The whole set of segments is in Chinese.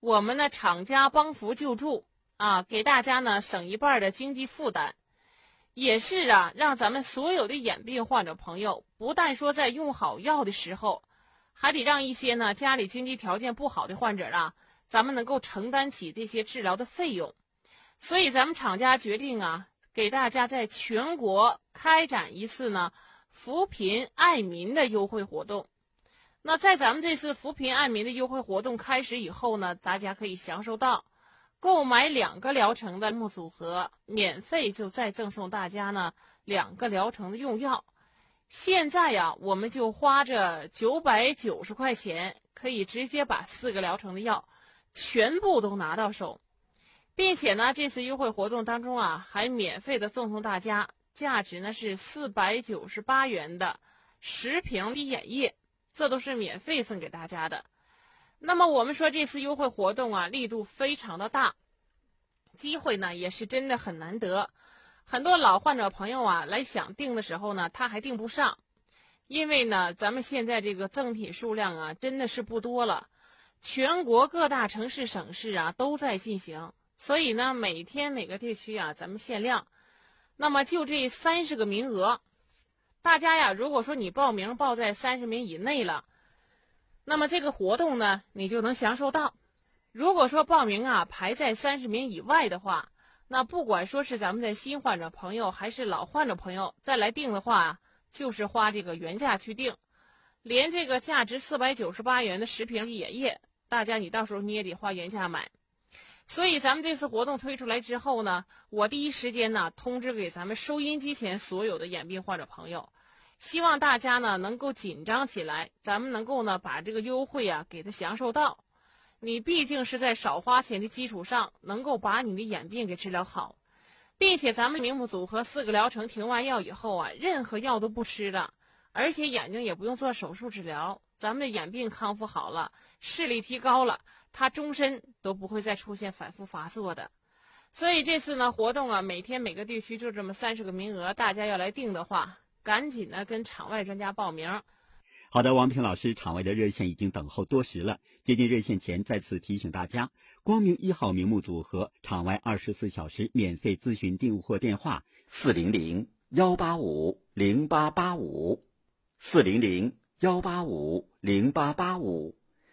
我们的厂家帮扶救助啊，给大家呢省一半的经济负担，也是啊，让咱们所有的眼病患者朋友，不但说在用好药的时候，还得让一些呢家里经济条件不好的患者啊，咱们能够承担起这些治疗的费用。所以咱们厂家决定啊，给大家在全国开展一次呢扶贫爱民的优惠活动。那在咱们这次扶贫爱民的优惠活动开始以后呢，大家可以享受到购买2个疗程的目组合，免费就再赠送大家呢2个疗程的用药。现在呀，我们就花着990块钱，可以直接把4个疗程的药全部都拿到手。并且呢，这次优惠活动当中啊，还免费的赠送大家价值呢是498元的10瓶滴眼液，这都是免费送给大家的。那么我们说这次优惠活动啊，力度非常的大，机会呢也是真的很难得。很多老患者朋友啊来想订的时候呢，他还订不上，因为呢咱们现在这个赠品数量啊真的是不多了，全国各大城市省市啊都在进行。所以呢，每天每个地区啊，咱们限量。那么就这30个名额，大家呀，如果说你报名报在30名以内了，那么这个活动呢，你就能享受到。如果说报名啊排在30名以外的话，那不管说是咱们的新患者朋友还是老患者朋友再来订的话，就是花这个原价去订，连这个价值498元的10瓶滴眼液，大家你到时候你也得花原价买。所以咱们这次活动推出来之后呢，我第一时间呢通知给咱们收音机前所有的眼病患者朋友，希望大家呢能够紧张起来，咱们能够呢把这个优惠啊给它享受到。你毕竟是在少花钱的基础上，能够把你的眼病给治疗好，并且咱们明目组合4个疗程停完药以后啊，任何药都不吃了，而且眼睛也不用做手术治疗，咱们的眼病康复好了，视力提高了，它终身都不会再出现反复发作的。所以这次呢活动啊，每天每个地区就这么30个名额，大家要来订的话，赶紧呢跟场外专家报名。 好的，王平老师，场外的热线已经等候多时了。接近热线前，再次提醒大家，光明1号名目组合场外24小时免费咨询订货电话400-185-0885 400-185-0885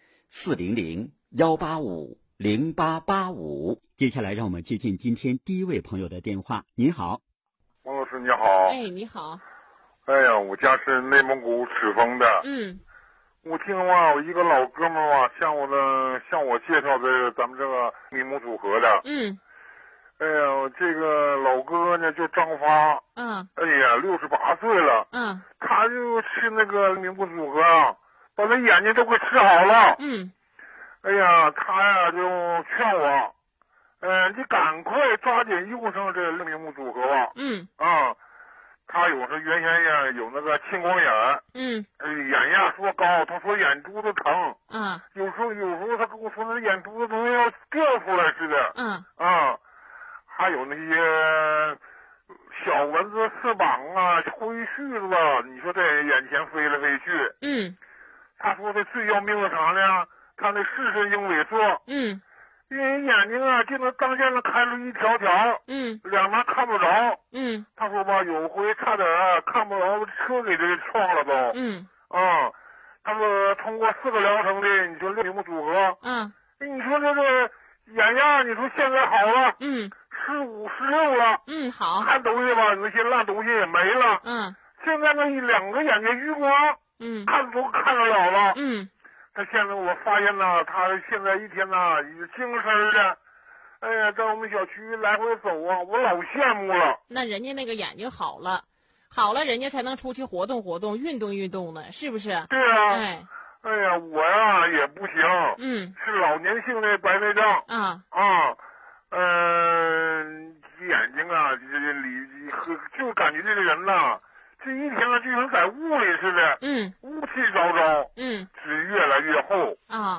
400-185-0885。接下来让我们接近今天第一位朋友的电话。您好， 王老师你好。 哎，你好。 哎呀，我家是内蒙古赤峰的。我听话，我一个老哥们儿吧，向我介绍咱们这个名目组合的。哎呀，这个老哥呢就张发。哎呀，68岁了。他就吃那个名目组合啊，把他眼睛都给吃好了。哎呀，他呀就劝我，你赶快抓紧用上这名目组合吧。他有时原先呀有那个青光眼，眼压缩高，他说眼珠子疼，有时候他跟我说那眼珠子都要掉出来似的，还有那些小蚊子翅膀啊、灰絮子啊，你说在眼前飞来飞去，他说的最要命的啥呢？他那视神经萎缩，因为眼睛啊就能当间能开出一条条，两边看不着，他说吧，有回差点看不着，车给他撞了都，他说通过4个疗程的，你说名目组合，你说这个眼压，你说现在好了，15、16了， 好， 看东西吧，那些烂东西也没了，现在那2个眼睛余光，看都看得了了，他现在我发现呢，他现在一天呢精神的，哎呀，在我们小区来回走啊，我老羡慕了。 那人家那个眼睛好了，人家才能出去活动活动、运动呢，是不是？ 对啊。哎呀，我呀也不行，是老年性的白内障眼睛啊，就感觉这个人呐，这一天呢就像在雾里似的，雾气昭昭，是越来越厚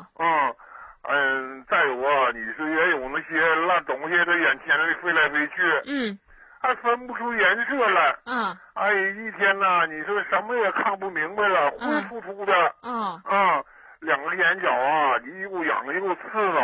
再有啊，你说也有那些烂东西在眼前里飞来飞去，还分不出颜色来，哎，一天呐，你说什么也看不明白了，灰突突的，2个眼角啊，一股痒一股刺挠。